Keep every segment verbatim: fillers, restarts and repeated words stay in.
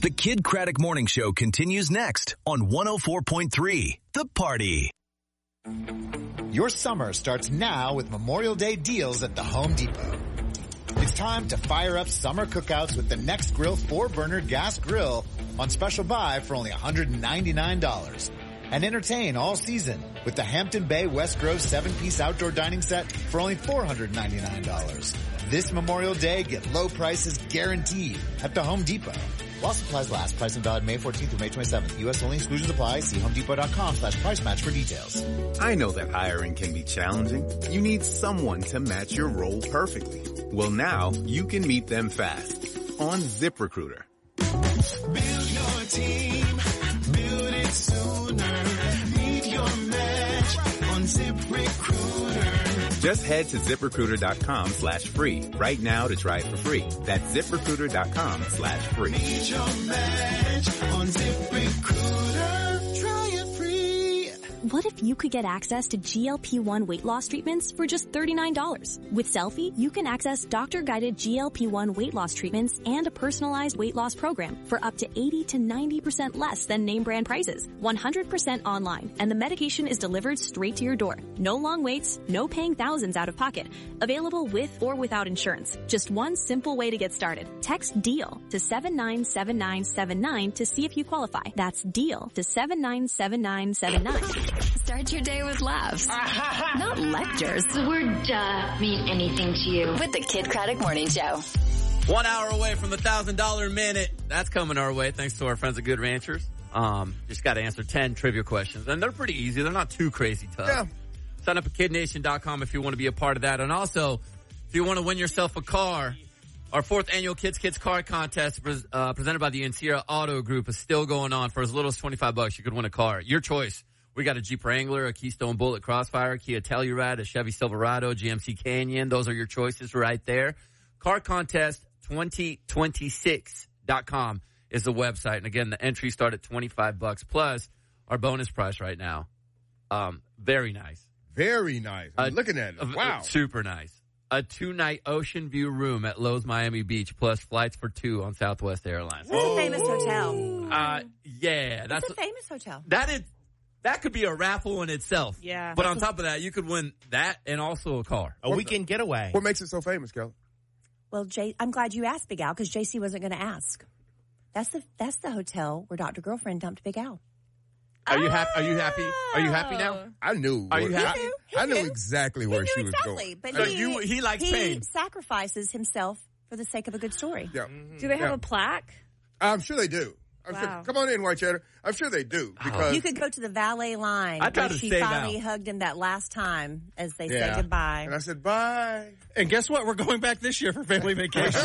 The Kid Craddock Morning Show continues next on one oh four point three The Party. Your summer starts now with Memorial Day deals at the Home Depot. It's time to fire up summer cookouts with the Next Grill four burner gas grill on special buy for only one hundred ninety-nine dollars. And entertain all season with the Hampton Bay West Grove seven piece outdoor dining set for only four hundred ninety-nine dollars. This Memorial Day, get low prices guaranteed at the Home Depot. While supplies last, pricing valid May fourteenth through May twenty-seventh. U S only, exclusions apply. See homedepot.com slash price match for details. I know that hiring can be challenging. You need someone to match your role perfectly. Well, now you can meet them fast on ZipRecruiter. Build your team, build it sooner. Meet your match on ZipRecruiter. Just head to ZipRecruiter.com slash free right now to try it for free. That's ZipRecruiter.com slash free. Meet your match on ZipRecruiter. Try it free. What if you could get access to G L P one weight loss treatments for just thirty-nine dollars? With Selfie, you can access doctor-guided G L P one weight loss treatments and a personalized weight loss program for up to eighty to ninety percent less than name brand prices. one hundred percent online, and the medication is delivered straight to your door. No long waits, no paying thousands out of pocket. Available with or without insurance. Just one simple way to get started. Text DEAL to seven nine seven nine seven nine to see if you qualify. That's DEAL to seven nine seven nine seven nine. Start your day with laughs, not lectures. The word duh mean anything to you. With the Kid Craddock Morning Show. One hour away from the one thousand dollars minute. That's coming our way thanks to our friends at Good Ranchers. Um, just got to answer ten trivia questions. And they're pretty easy. They're not too crazy tough. Yeah. Sign up at kid nation dot com if you want to be a part of that. And also, if you want to win yourself a car, our fourth annual Kids Kids Car Contest uh, presented by the Ancira Auto Group is still going on. For as little as twenty-five bucks, you could win a car. Your choice. We got a Jeep Wrangler, a Keystone Bullet Crossfire, Kia Telluride, a Chevy Silverado, G M C Canyon. Those are your choices right there. Car Contest twenty twenty-six dot com is the website. And again, the entries start at twenty-five bucks plus our bonus price right now. Um, very nice. Very nice. I'm uh, looking at it. Wow. Uh, super nice. A two-night ocean view room at Lowe's Miami Beach plus flights for two on Southwest Airlines. That's oh. a famous hotel. Uh, yeah. That's That's a famous hotel. That is... That could be a raffle in itself. Yeah. But on top of that, you could win that and also a car. A weekend getaway. What makes it so famous, Kelly? Well, Jay, I'm glad you asked Big Al because J C wasn't going to ask. That's the that's the hotel where Doctor Girlfriend dumped Big Al. Are you happy? Are you happy? Are you happy now? I knew. Are you happy? I, knew, I knew exactly where knew she exactly, was going. But so he, you, he likes he pain. sacrifices himself for the sake of a good story. Yeah. Mm-hmm. Do they have yeah. a plaque? I'm sure they do. I'm wow. sure, come on in, White Cheddar. I'm sure they do. Because you could go to the valet line I where to she stay finally now. hugged him that last time as they yeah. said goodbye. And I said, bye. And guess what? We're going back this year for family vacation.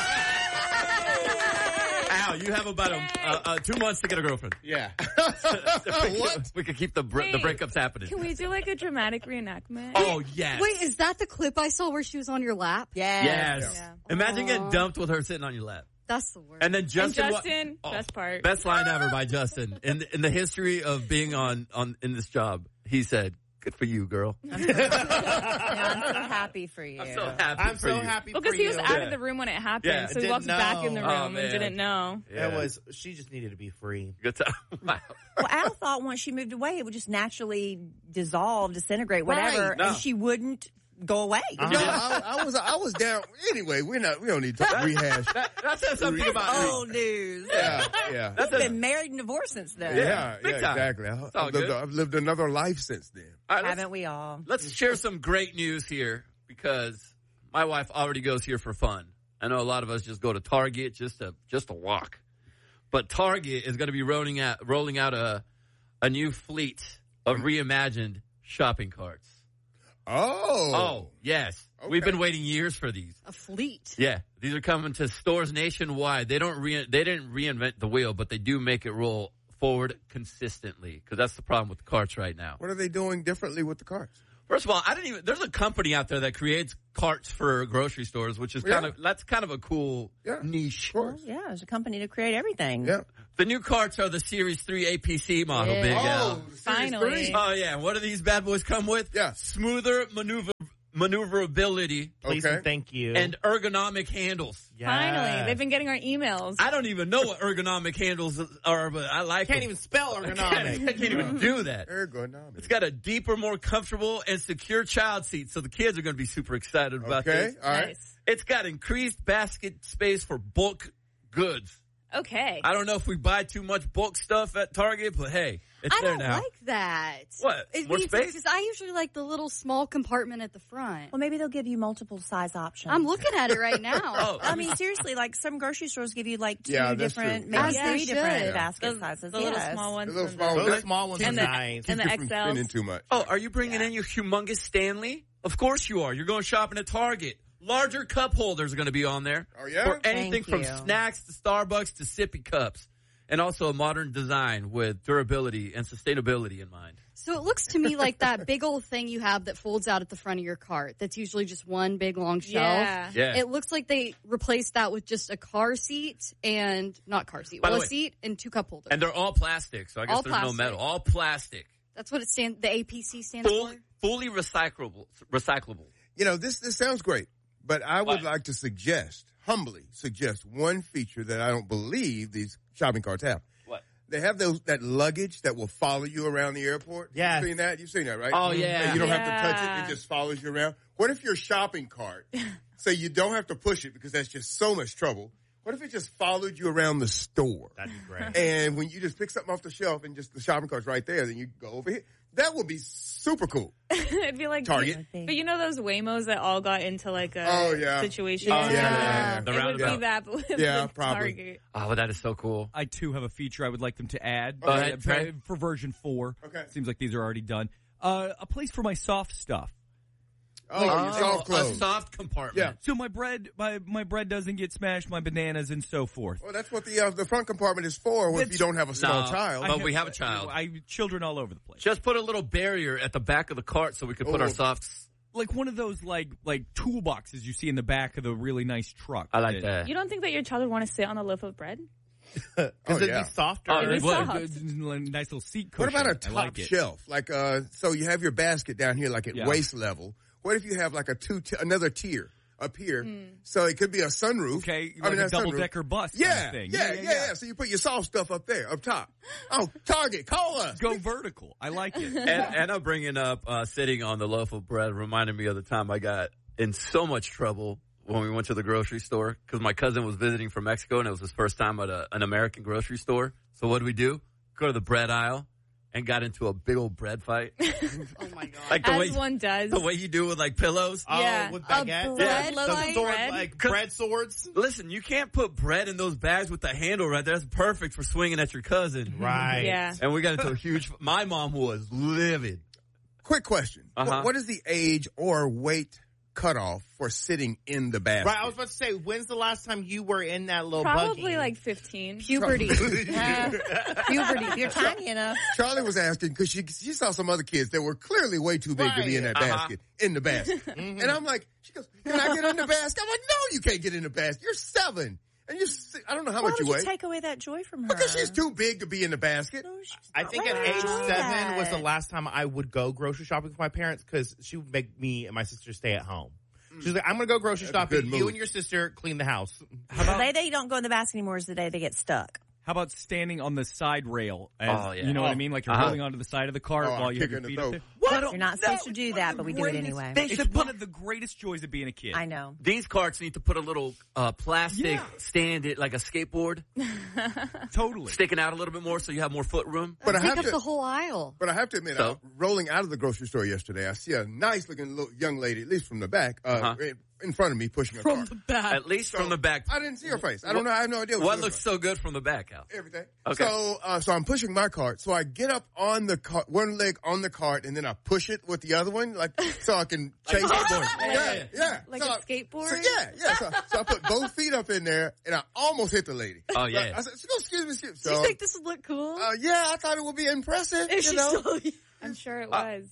Al, you have about a, uh, uh, two months to get a girlfriend. Yeah. What? We could keep the br- Wait, the breakups happening. Can we do like a dramatic reenactment? Oh, yes. Wait, is that the clip I saw where she was on your lap? Yes. Yes. Yeah. Imagine Aww. getting dumped with her sitting on your lap. That's the worst. And then Justin, and Justin wa- best part. Best line ever by Justin. In in the history of being on, on in this job, he said, "Good for you, girl." I'm so, yeah, I'm so happy for you. I'm so happy I'm for so you. happy Well, for because he you. was out Yeah. of the room when it happened, Yeah. so he Didn't walked back in the know. room Oh, and man. didn't know. Yeah. It was, she just needed to be free. Good time. Wow. Well, Al thought once she moved away, it would just naturally dissolve, disintegrate, whatever, Right. No. and she wouldn't go away. Uh-huh. No, I, I was I was down. Anyway, we're not. We don't need to rehash. That, that says something about Old news. Yeah, yeah. That's We've a, been married and divorced since then. Yeah, Big yeah, time. exactly. I, all I've, lived, good. I've lived another life since then. all right, let's, Haven't we all? let's share some great news here because my wife already goes here for fun. I know a lot of us just go to Target just to just to walk, but Target is going to be rolling out rolling out a a new fleet of reimagined shopping carts. Oh, Oh, yes. Okay. We've been waiting years for these. A fleet. Yeah, these are coming to stores nationwide. They don't re- they didn't reinvent the wheel, but they do make it roll forward consistently because that's the problem with the carts right now. What are they doing differently with the carts? First of all, I didn't even. There's a company out there that creates carts for grocery stores, which is kind Yeah. of that's kind of a cool Yeah, niche. Of course. Yeah, there's a company to create everything. Yeah. The new carts are the Series three A P C model. Yeah. Big Oh, Al. Series Finally. three. Oh yeah, what do these bad boys come with? Yeah. Smoother maneuver maneuverability. Please and thank you. And ergonomic handles. Yes. Finally. They've been getting our emails. I don't even know what ergonomic handles are, but I like Can't them. even spell ergonomic. I can't, I can't even do that. Ergonomic. It's got a deeper, more comfortable, and secure child seat, so the kids are going to be super excited about Okay, this. all right. Nice. It's got increased basket space for bulk goods. Okay. I don't know if we buy too much bulk stuff at Target, but hey, it's I there don't now. like that. What? It More means space? Because I usually like the little small compartment at the front. Well, maybe they'll give you multiple size options. I'm looking at it right now. Oh, I mean, seriously, like some grocery stores give you like two Yeah, that's different, true. maybe As they three different should. basket Those- sizes. the little yes. small ones. The little and small the- Those that- small ones are and the- nice. and the Keep you from X Ls. spending too much. Oh, are you bringing in your humongous Stanley? Of course you are. You're going shopping at Target. Larger cup holders are going to be on there. Oh, yeah? For anything Thank from you. snacks to Starbucks to sippy cups. And also a modern design with durability and sustainability in mind. So it looks to me like that big old thing you have that folds out at the front of your cart. That's usually just one big long shelf. Yeah. Yeah. It looks like they replaced that with just a car seat and not car seat, By well, the a way- seat and two cup holders. And they're all plastic, so I guess All there's no plastic. metal. All plastic. That's what it stands. The A P C stands Fully, for. fully recyclable. Recyclable. You know, this this sounds great, but I would What? like to suggest, humbly suggest, one feature that I don't believe these shopping carts have. What? They have those that luggage that will follow you around the airport. Yes. You've seen that? You've seen that, right? Oh, yeah. And you don't have to touch it. Yeah. It just follows you around. What if your shopping cart, so you don't have to push it because that's just so much trouble. What if it just followed you around the store? That'd be great. And when you just pick something off the shelf and just the shopping cart's right there, then you go over here. That would be super cool. It'd be like Target. But you know those Waymos that all got into like a Oh, yeah. situation? Oh, yeah, yeah, yeah. The It would be roundabout. that, but with Yeah, the probably. Target. Oh, that is so cool. I too have a feature I would like them to add. Go ahead, Uh, Trey. for version four. Okay. Seems like these are already done. Uh, a place for my soft stuff. Oh, your soft a clothes. soft compartment. Yeah. So my bread, my, my bread doesn't get smashed, my bananas and so forth. Well, that's what the uh, the front compartment is for. If you That's- don't have a small No. child. I- But we have a uh, child. I children all over the place. Just put a little barrier at the back of the cart so we could put Oh. our softs. Like one of those like like toolboxes you see in the back of the really nice truck. I like that. You don't think that your child would want to sit on a loaf of bread? Because Oh, it'd yeah. be softer. Oh, It'd be what? soft. Nice little seat What cushion. about a I top like it. shelf? Like, uh, so you have your basket down here, like at Yeah. waist level. What if you have like a two, t- another tier up here? So it could be a sunroof. Okay, I like mean, a not sunroof. double-decker bus kind Yeah, of thing. yeah, yeah, yeah, So you put your soft stuff up there, up top. Oh, Target, call us. Go vertical. I like it. And, and I'm bringing up uh, sitting on the loaf of bread reminded me of the time I got in so much trouble when we went to the grocery store because my cousin was visiting from Mexico and it was his first time at a, an American grocery store. So what did we do? Go to the bread aisle and got into a big old bread fight. Oh my god. Like the As way one does. the way you do with like pillows. Oh, Yeah. with A baguettes. bread Those fight? sword, Bread? like bread swords. Listen, you can't put bread in those bags with the handle right there. That's perfect for swinging at your cousin. Right. Yeah. And we got into a huge. My mom was livid. Quick question. Uh-huh. What, what is the age or weight cutoff for sitting in the basket? Right, I was about to say, when's the last time you were in that little Probably buggy? like fifteen. Puberty. Uh, puberty. If you're tiny enough. Charlie was asking because she she saw some other kids that were clearly way too big to be in that Right. Uh-huh. basket, in the basket. And I'm like, she goes, can I get in the basket? I'm like, no, you can't get in the basket. You're seven. And you're, si- I don't know how Why much would you you weigh. take away that joy from her? Because she's too big to be in the basket. No, she's I not. think Why at would you age do seven that? was the last time I would go grocery shopping with my parents because she would make me and my sister stay at home. She's like, I'm going to go grocery That's a shopping. good You move. and your sister clean the house. The day they don't go in the basket anymore is the day they get stuck. How about standing on the side rail? As, Oh, yeah. You know what I Oh. mean? Like you're Uh-huh. holding onto the side of the cart Oh, while you have kick your in the feet throat. up there. What? You're not supposed to do that, but we do it Greatest- anyway. They It's should one put of the greatest joys of being a kid. I know. these carts need to put a little uh, plastic Yeah. stand, it like a skateboard, Totally. sticking out a little bit more so you have more foot room. But I Take have up to, the whole aisle. but I have to admit, So? uh, rolling out of the grocery store yesterday, I see a nice looking little young lady, at least from the back, uh, Uh-huh. in- in front of me pushing a From cart. the back. At least So, from the back. I didn't see her face. I don't know. I have no idea what, What she looks looked so good from the back, Al? like. Everything. Okay. So, uh, so I'm pushing my cart. So I get up on the cart, one leg on the cart, and then I push it with the other one, like so I can change the skateboard. Yeah, yeah, yeah. Like so a I- skateboard? So, yeah, yeah. So, so I put both feet up in there, and I almost hit the lady. Oh, yeah. So I said, she goes, excuse me, excuse me. Do you So, think this would look cool? uh, yeah, I thought it would be impressive. If You she know? saw you. I'm sure it Uh, was.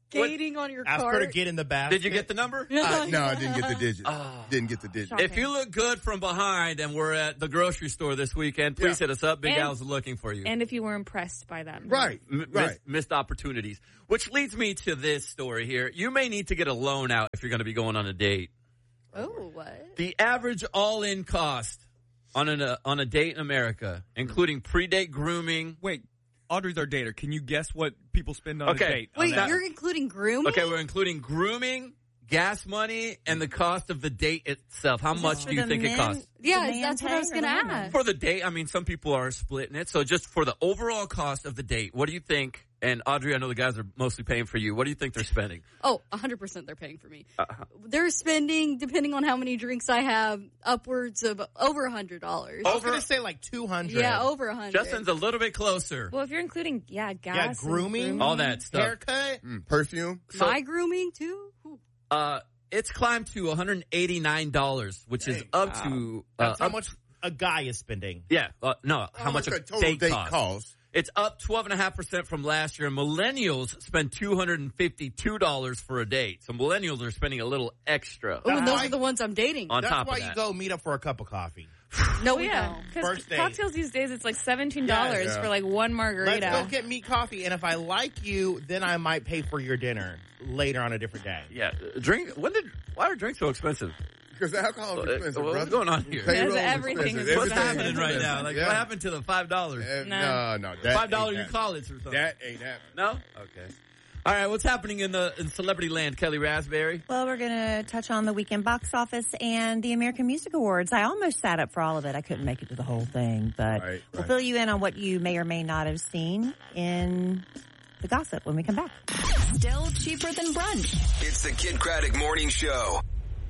gating on your Ask cart. her to get in the basket. Did you get the number? Uh, no, I didn't get the digit. Didn't get the digit. If you look good from behind and we're at the grocery store this weekend, please Yeah. hit us up. Big And- Al's looking for you. And if you were impressed by that. move. Right, M- right. Missed, missed opportunities. Which leads me to this story here. You may need to get a loan out if you're going to be going on a date. Oh, what? The average all-in cost on an, uh, on a date in America, including pre-date grooming. Wait, Audrey's our dater. Can you guess what people spend on Okay. a date? Wait, on that? you're including grooming? Okay, we're including grooming, gas money, and the cost of the date itself. How much for do you the think it men? costs? Yeah, The man that's what I pay was or going to the woman? ask. For the date, I mean, some people are splitting it. So just for the overall cost of the date, what do you think? And Audrey, I know the guys are mostly paying for you. What do you think they're spending? Oh, one hundred percent they're paying for me. Uh-huh. They're spending, depending on how many drinks I have, upwards of over one hundred dollars. I was going to say like two hundred. Yeah, over one hundred. Justin's a little bit closer. Well, if you're including, yeah, gas. Yeah, and grooming. All that stuff. Haircut. Mm, perfume. So, My grooming, too? Ooh. uh, it's climbed to one hundred eighty-nine dollars, which is up to... Uh, That's how up- much a guy is spending. Yeah, uh, no, how much much a a total date, date costs. costs? It's up twelve point five percent from last year. Millennials spend two hundred fifty-two dollars for a date. So millennials are spending a little extra Oh, and those why- are the ones I'm dating. on That's top why of you that. go meet up for a cup of coffee. No, Oh, we yeah. don't. Because First date. cocktails these days, it's like seventeen dollars Yeah. for like one margarita. Let's go get me coffee, and if I like you, then I might pay for your dinner later on a different day. Yeah, drink. When did? Why are drinks so expensive? Because the alcohol is Uh, expensive, what's brother. going on here? Payroll Because is everything expensive. is What's Everything happening is right expensive. now? Like, Yeah. what happened to the five dollars? Uh, No. no, no. That Five dollar ain't you happening. call it or something? That ain't happening. No. Okay. All right. What's happening in the in celebrity land, Kelly Raspberry? Well, we're going to touch on the weekend box office and the American Music Awards. I almost sat up for all of it. I couldn't make it to the whole thing, but Right, we'll right. fill you in on what you may or may not have seen in the gossip when we come back. Still cheaper than brunch. It's the Kid Craddock Morning Show.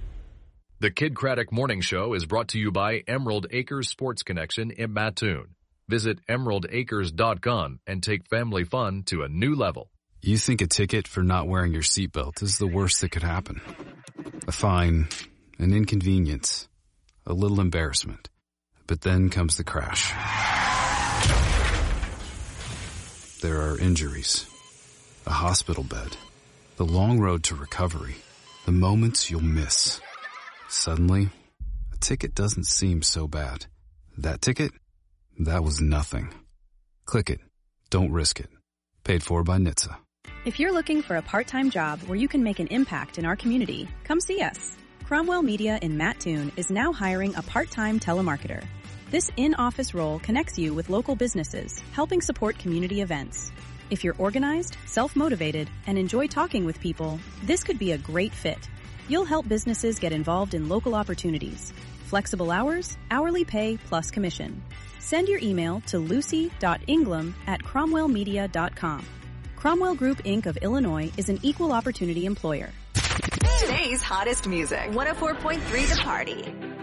The Kid Craddock Morning Show is brought to you by Emerald Acres Sports Connection in Mattoon. Visit emerald acres dot com and take family fun to a new level. You think a ticket for not wearing your seatbelt is the worst that could happen. A fine, an inconvenience, a little embarrassment. But then comes the crash. There are injuries, a hospital bed, the long road to recovery, the moments you'll miss. Suddenly, a ticket doesn't seem so bad. That ticket? That was nothing. Click it. Don't risk it. Paid for by N H T S A. If you're looking for a part-time job where you can make an impact in our community, come see us. Cromwell Media in Mattoon is now hiring a part-time telemarketer. This in-office role connects you with local businesses, helping support community events. If you're organized, self-motivated, and enjoy talking with people, this could be a great fit. You'll help businesses get involved in local opportunities. Flexible hours, hourly pay, plus commission. Send your email to lucy dot ingram at cromwell media dot com. Cromwell Group, Incorporated of Illinois is an equal opportunity employer. Today's hottest music. one oh four point three The Party.